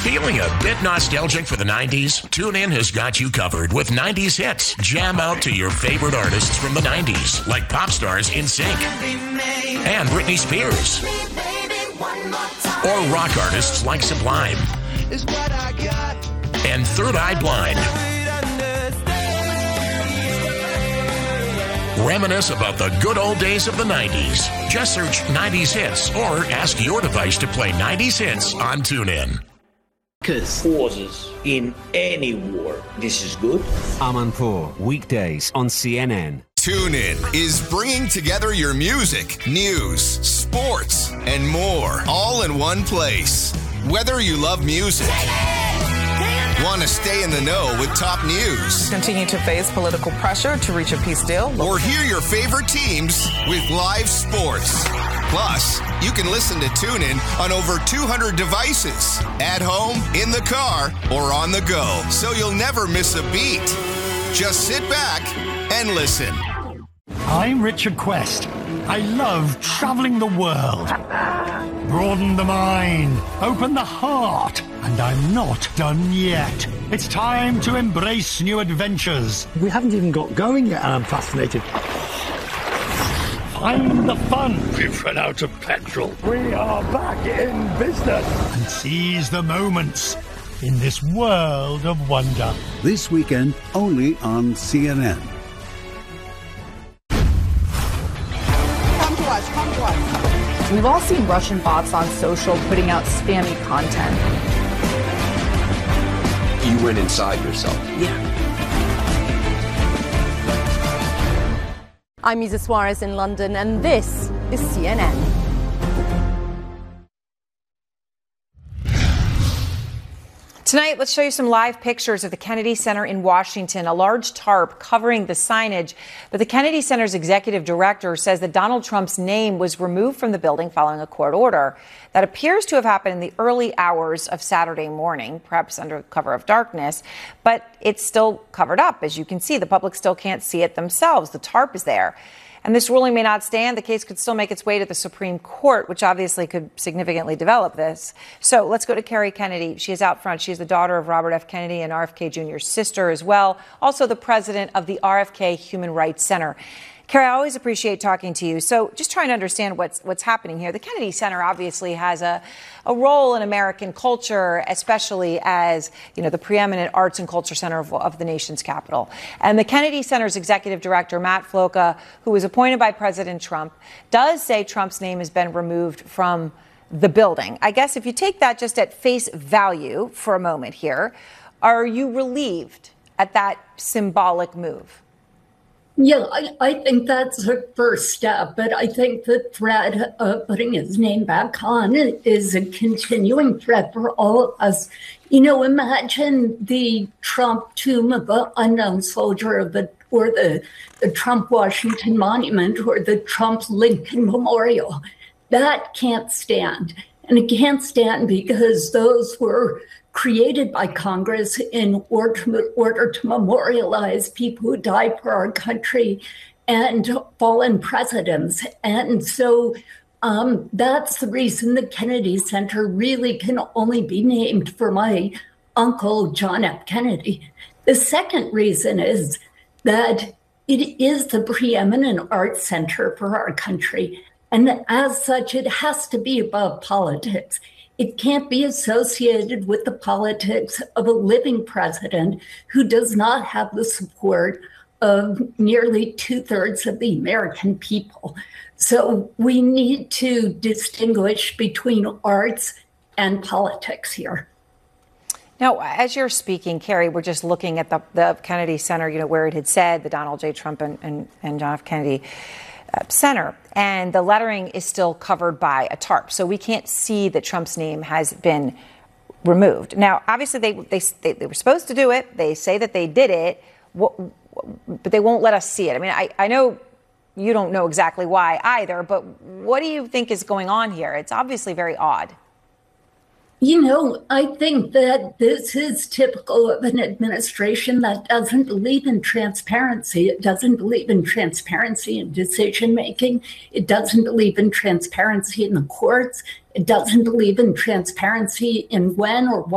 Feeling a bit nostalgic for the 90s? TuneIn has got you covered with 90s hits. Jam out to your favorite artists from the 90s, like pop stars NSYNC and Britney Spears. Or rock artists like Sublime and Third Eye Blind. Reminisce about the good old days of the 90s. Just search 90s hits or ask your device to play 90s hits on TuneIn. Pauses in any war. This is good. Amanpour, weekdays on CNN. TuneIn is bringing together your music, news, sports, and more, all in one place. Whether you love music, want to stay in the know with top news, continue to face political pressure to reach a peace deal, or hear your favorite teams with live sports. Plus, you can listen to TuneIn on over 200 devices, at home, in the car, or on the go, so you'll never miss a beat. Just sit back and listen. I'm Richard Quest. I love traveling the world. Broaden the mind, open the heart, and I'm not done yet. It's time to embrace new adventures. We haven't even got going yet, and I'm fascinated. Find the fun. We've run out of petrol. We are back in business. And seize the moments in this world of wonder. This weekend, only on CNN. Come to us. We've all seen Russian bots on social putting out spammy content. You went inside yourself. Yeah. I'm Isa Suarez in London, and this is CNN. Tonight, let's show you some live pictures of the Kennedy Center in Washington, a large tarp covering the signage. But the Kennedy Center's executive director says that Donald Trump's name was removed from the building following a court order. That appears to have happened in the early hours of Saturday morning, perhaps under cover of darkness. But it's still covered up. As you can see, the public still can't see it themselves. The tarp is there. And this ruling may not stand. The case could still make its way to the Supreme Court, which obviously could significantly develop this. So let's go to Kerry Kennedy. She is out front. She is the daughter of Robert F. Kennedy and RFK Jr.'s sister as well. Also the president of the RFK Human Rights Center. Kerry, I always appreciate talking to you. So just trying to understand what's happening here. The Kennedy Center obviously has a role in American culture, especially as, the preeminent arts and culture center of the nation's capital. And the Kennedy Center's executive director, Matt Floca, who was appointed by President Trump, does say Trump's name has been removed from the building. I guess if you take that just at face value for a moment here, are you relieved at that symbolic move? Yeah, I think that's a first step, but I think the threat of putting his name back on is a continuing threat for all of us. Imagine the Trump Tomb of the Unknown Soldier or the Trump Washington Monument or the Trump Lincoln Memorial. That can't stand. And it can't stand because those were created by Congress in order to memorialize people who died for our country and fallen presidents. And so that's the reason the Kennedy Center really can only be named for my uncle, John F. Kennedy. The second reason is that it is the preeminent arts center for our country. And as such, it has to be above politics. It can't be associated with the politics of a living president who does not have the support of nearly 2/3 of the American people. So we need to distinguish between arts and politics here. Now, as you're speaking, Kerry, we're just looking at the Kennedy Center, where it had said the Donald J. Trump and John F. Kennedy Center, and the lettering is still covered by a tarp, so we can't see that Trump's name has been removed. Now, obviously, they were supposed to do it. They say that they did it, but they won't let us see it. I mean, I know you don't know exactly why either, but what do you think is going on here? It's obviously very odd. I think that this is typical of an administration that doesn't believe in transparency. It doesn't believe in transparency in decision making. It doesn't believe in transparency in the courts. It doesn't believe in transparency in when or